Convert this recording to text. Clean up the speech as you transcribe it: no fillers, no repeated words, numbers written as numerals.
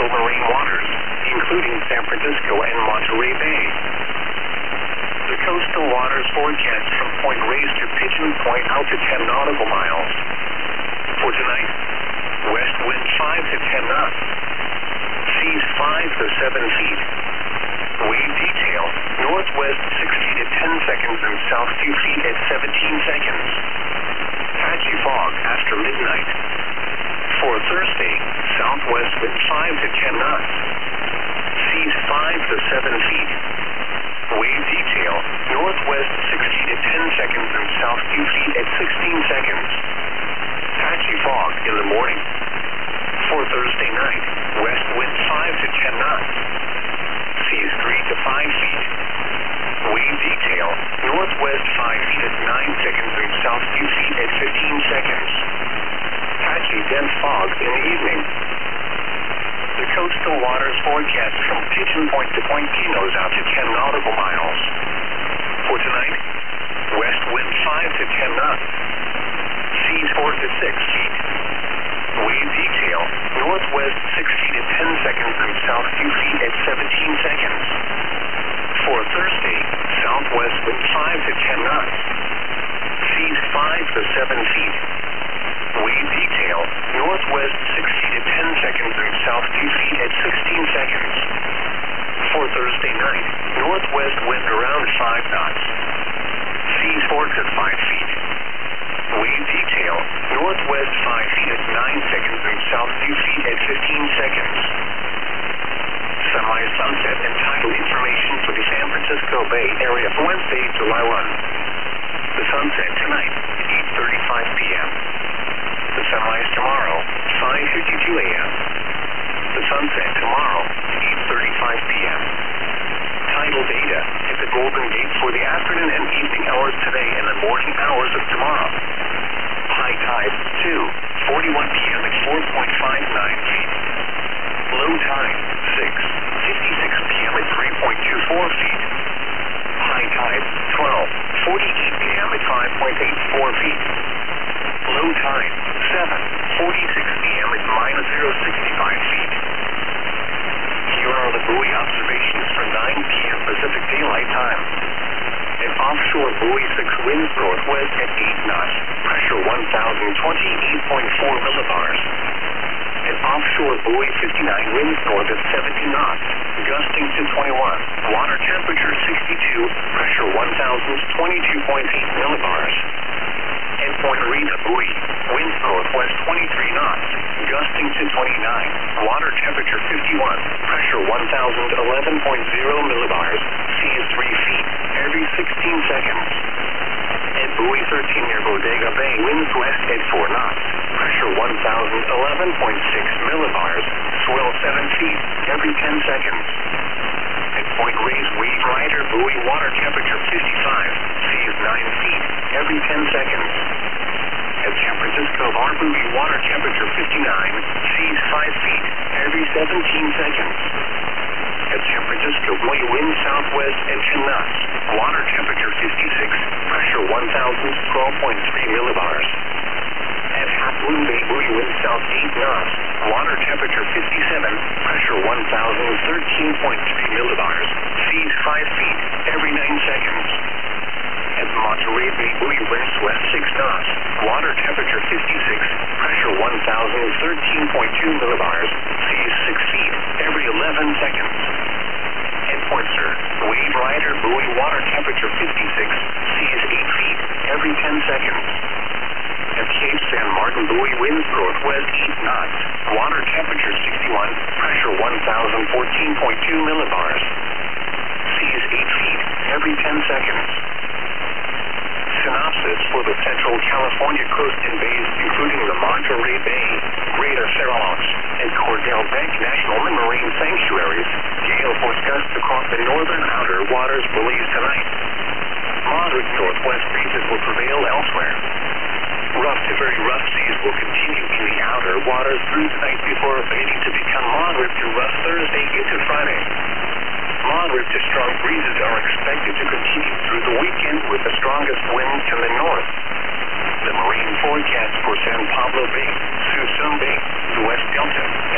marine waters, including San Francisco and Monterey Bay. The coastal waters forecast from Point Reyes to Pigeon Point out to 10 nautical miles. For tonight, west wind 5 to 10 knots. Seas 5 to 7 feet. Wave detail, northwest 6 feet at 10 seconds and south 2 feet at 17 seconds. Patchy fog after midnight. For Thursday, southwest wind 5 to 10 knots. Seas 5 to 7 feet. Wave detail, northwest 6 feet at 10 seconds and south 2 feet at 16 seconds. Patchy fog in the morning. For Thursday night, west wind 5 to 10 knots. Seas 3 to 5 feet. Wave detail, northwest 5 feet at 9 seconds and south 2 feet at 15 seconds. Patchy dense fog in the evening. The coastal waters forecast from Pigeon Point to Point Pinos out to 10 nautical miles. For tonight, west wind 5 to 10 knots. Seas 4 to 6 feet. Wave detail, northwest 6 feet at 10 seconds and south 2 feet at 17 seconds. For Thursday, southwest wind 5 to 10 knots. Seas 5 to 7 feet. Wave detail, northwest 6 feet at 10 seconds and south 2 feet at 16 seconds. For Thursday night, northwest wind around 5 knots. Seas 4 to 5 feet. Wave detail, northwest 5 feet at 9 seconds and south 2 feet at 15 seconds. Sunrise, sunset, and tidal information for the San Francisco Bay Area for Wednesday, July 1. The sunset tonight, 8:35 p.m. The sunrise tomorrow, 5:52 a.m. The sunset tomorrow, 8:35 p.m. Tidal data at the Golden Gate for the afternoon and evening hours today and the morning hours of tomorrow. High tide, 2:41 p.m. at 4.59 feet. Low tide, 6:56 p.m. at 3.24 feet. High tide, 12:48 p.m. at 5.84 feet. Low tide, 7:46 p.m. at -0.65 feet. Here are the buoy observations for 9 p.m. Pacific Daylight Time. An offshore buoy 6 winds northwest at 8 knots, pressure 1,028.4 millibars. An offshore buoy 59 winds north at 70 knots, gusting to 21. Water temperature 62, pressure 1,022.8 millibars. At Point Rita buoy, winds northwest 23 knots, gusting to 29. Water temperature 51, pressure 1,011.0 millibars. Seas 3 feet every 16 seconds. At buoy 13 near Bodega Bay, winds west at 4 knots, pressure 1,011.6 millibars. Swell 7 feet every 10 seconds. At Point Reyes Wave Rider buoy, water temperature 55, seas 9 feet every 10 seconds. At San Francisco Bar buoy, water temperature 59, seas 5 feet every 17 seconds. At San Francisco buoy, wind southwest at 10 knots, water temperature 56, pressure 1,012.3 millibars. At Half Moon Bay buoy, wind south 8 knots, water temperature 57, pressure 1,013.3 millibars. Seas 5 feet every 9 seconds. At Monterey Bay buoy, winds west 6 knots, water temperature 56, pressure 1,013.2 millibars. Seas 6 feet every 11 seconds. At Point Sur, Wave Rider buoy, water temperature 56, seas 8 feet every 10 seconds. At Cape San Martin buoy, winds northwest 8 knots, water temperature 61, pressure 1,014.2 millibars. Seas 8 feet every 10 seconds. Synopsis for the Central California coast and bays, including the Monterey Bay, Greater Farallones, and Cordell Bank National Marine Sanctuaries. Gale force gusts across the northern outer waters believed tonight. Moderate northwest breezes will prevail elsewhere. Rough to very rough seas will continue in the outer waters through tonight before abating to become moderate to rough Thursday into Friday. Moderate to strong breezes are expected to continue through the weekend with the strongest winds to the north. The marine forecast for San Pablo Bay, Suisun Bay, the West Delta,